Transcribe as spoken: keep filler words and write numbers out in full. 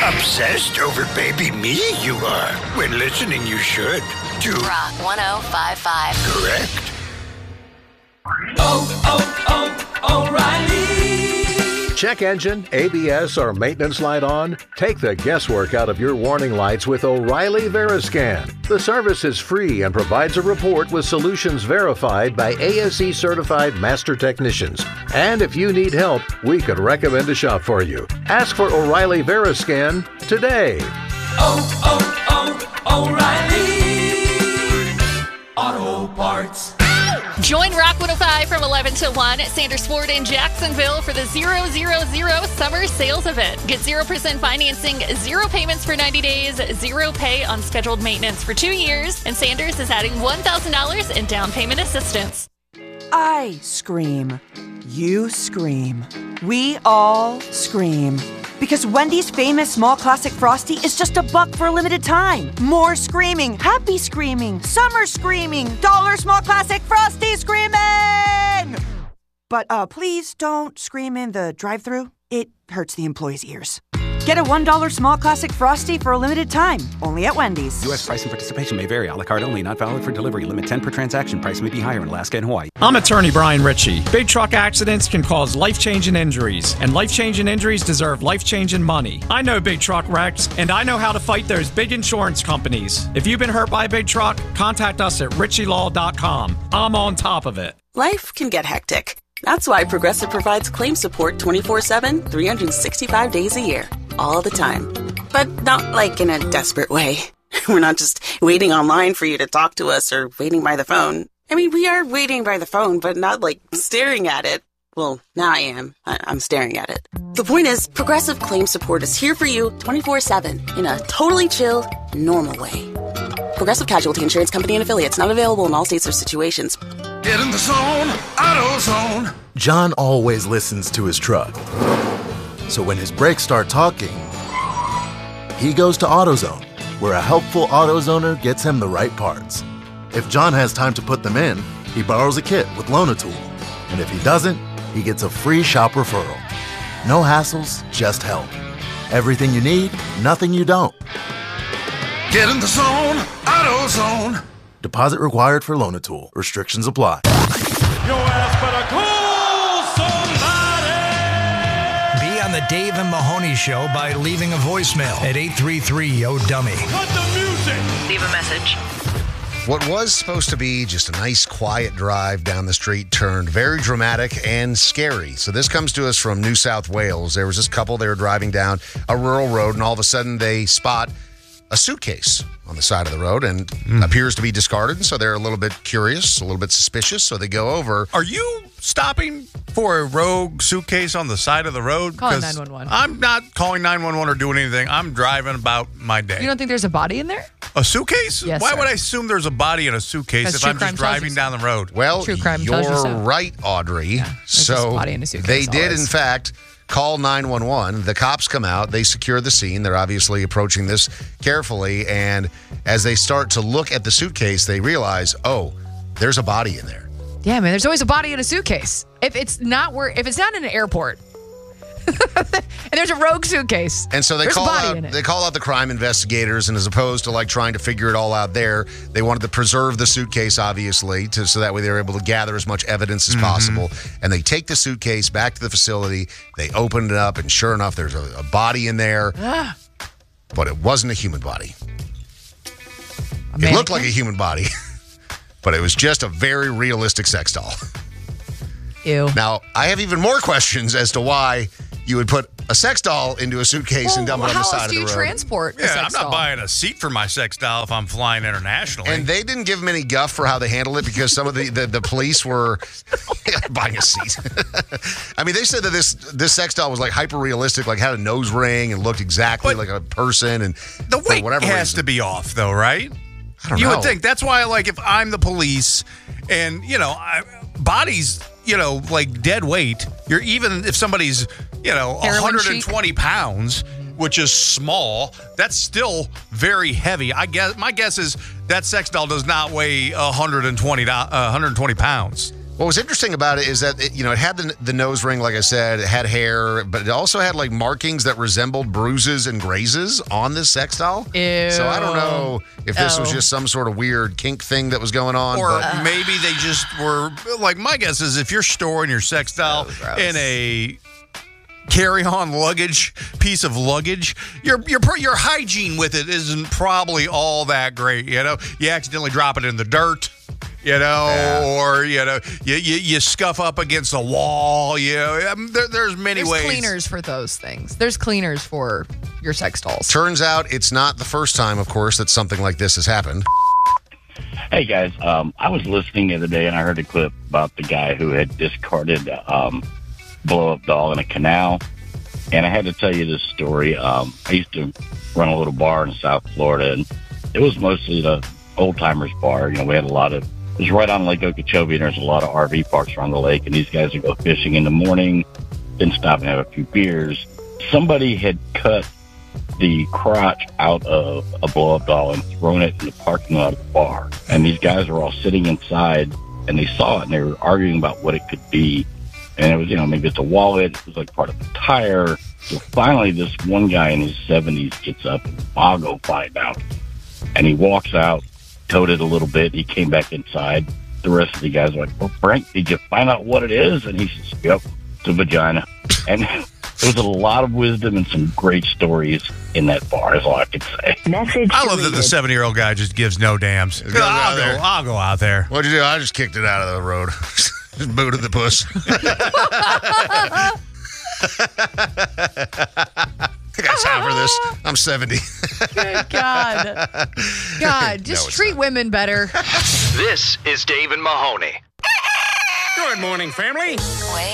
Obsessed over baby me you are. When listening you should. To Rock one oh five five. Correct. Oh, oh, oh, O'Reilly. Check engine, A B S, or maintenance light on? Take the guesswork out of your warning lights with O'Reilly Veriscan. The service is free and provides a report with solutions verified by A S E certified master technicians. And if you need help, we could recommend a shop for you. Ask for O'Reilly Veriscan today. Oh, oh, oh, O'Reilly Auto Parts. Join Rock one oh five from eleven to one at Sanders Ford in Jacksonville for the zero zero zero Summer Sales Event. Get zero percent financing, zero payments for ninety days, zero pay on scheduled maintenance for two years, and Sanders is adding one thousand dollars in down payment assistance. I scream. You scream. We all scream. Because Wendy's famous small classic Frosty is just a buck for a limited time. More screaming, happy screaming, summer screaming, dollar small classic Frosty screaming! But uh, please don't scream in the drive-thru. It hurts the employees' ears. Get a one dollar small classic Frosty for a limited time, only at Wendy's. U S price and participation may vary. A la carte only, not valid for delivery. Limit ten per transaction. Price may be higher in Alaska and Hawaii. I'm attorney Brian Ritchie. Big truck accidents can cause life-changing injuries, and life-changing injuries deserve life-changing money. I know big truck wrecks, and I know how to fight those big insurance companies. If you've been hurt by a big truck, contact us at ritchie law dot com. I'm on top of it. Life can get hectic. That's why Progressive provides claim support twenty-four seven, three hundred sixty-five days a year. All the time. But not like in a desperate way. We're not just waiting online for you to talk to us or waiting by the phone. I mean, we are waiting by the phone, but not like staring at it. Well, now I am. I- I'm staring at it. The point is, Progressive Claim Support is here for you twenty-four seven in a totally chill, normal way. Progressive Casualty Insurance Company and Affiliates, not available in all states or situations. Get in the zone, AutoZone. John always listens to his truck. So when his brakes start talking, he goes to AutoZone, where a helpful AutoZoner gets him the right parts. If John has time to put them in, he borrows a kit with Loan-A-Tool. And if he doesn't, he gets a free shop referral. No hassles, just help. Everything you need, nothing you don't. Get in the zone, AutoZone. Deposit required for Loan-A-Tool. Restrictions apply. Your ass better call somebody. Be on the Dave and Mahoney Show by leaving a voicemail at eight three three, yo dummy. Cut the music. Leave a message. What was supposed to be just a nice, quiet drive down the street turned very dramatic and scary. So this comes to us from New South Wales. There was this couple, they were driving down a rural road, and all of a sudden they spot a suitcase on the side of the road and mm. appears to be discarded. So they're a little bit curious, a little bit suspicious. So they go over. Are you stopping for a rogue suitcase on the side of the road? Calling nine one one. I'm not calling nine one one or doing anything. I'm driving about my day. You don't think there's a body in there? A suitcase? Yes, Why sir. would I assume there's a body in a suitcase if I'm just driving down the road? Well, True crime you're tells you so. right, Audrey. Yeah, so a body in a suitcase they did, always. in fact, call nine one one. The cops come out. They secure the scene. They're obviously approaching this carefully. And as they start to look at the suitcase, they realize, oh, there's a body in there. Yeah, man, there's always a body in a suitcase. If it's not where, if it's not in an airport, and there's a rogue suitcase, And so they there's call a body out in it. they call out the crime investigators, and as opposed to like trying to figure it all out there, they wanted to preserve the suitcase, obviously, to so that way they were able to gather as much evidence as Mm-hmm. possible. And they take the suitcase back to the facility. They open it up, and sure enough, there's a, a body in there, Ah, but it wasn't a human body. a It looked mannequin? like a human body, but it was just a very realistic sex doll. Ew. Now, I have even more questions as to why you would put a sex doll into a suitcase and dump it on how the side else of do the you road. transport a Yeah, sex I'm not doll? buying a seat for my sex doll if I'm flying internationally. And they didn't give him any guff for how they handled it because some of the, the, the police were buying a seat. I mean, they said that this this sex doll was like hyper realistic, like had a nose ring and looked exactly But like a person. And the for weight whatever has reason, to be off, though, right? I don't you know. would think. That's why, like, if I'm the police and, you know, I, bodies, you know, like dead weight, you're even if somebody's, you know, Heroin one hundred twenty pounds, which is small, that's still very heavy. I guess my guess is that sex doll does not weigh one hundred twenty, uh, one hundred twenty pounds. What was interesting about it is that it, you know it had the, the nose ring, like I said, it had hair, but it also had like markings that resembled bruises and grazes on this sex doll. Ew. So I don't know if this Oh. was just some sort of weird kink thing that was going on. Or but maybe they just were, like, my guess is if you're storing your sex doll in a carry-on luggage, piece of luggage, your your your hygiene with it isn't probably all that great, you know? You accidentally drop it in the dirt. You know, Yeah. or, you know, you, you you scuff up against a wall. You know, I mean, there, there's many There's ways. cleaners for those things. There's cleaners for your sex dolls. turns out it's not the first time, of course, that something like this has happened. Hey guys, um, I was listening the other day and I heard a clip about the guy who had discarded um, blow up doll in a canal. And I had to tell you this story. Um, I used to run a little bar in South Florida, and it was mostly the old timers bar. You know, we had a lot of. It was right on Lake Okeechobee, and there's a lot of R V parks around the lake. And these guys would go fishing in the morning, then stop and have a few beers. Somebody had cut the crotch out of a blow-up doll and thrown it in the parking lot of the bar. And these guys were all sitting inside, and they saw it, and they were arguing about what it could be. And it was, you know, maybe it's a wallet. It was like part of a tire. So finally, this one guy in his seventies gets up, and I'll go find out. And he walks out, towed it a little bit. He came back inside. The rest of the guys were like, well, Frank, did you find out what it is? And he says, yep, it's a vagina. And there was a lot of wisdom and some great stories in that bar, is all I can say. Message I love that the seventy-year-old guy just gives no damns. Goes out I'll, there. go, I'll go out there. What'd you do? I just kicked it out of the road. Just booted the puss. I got time for this. I'm seventy. Good God. God, just No, it's treat women better. This is Dave and Mahoney. Good morning, family. Wait.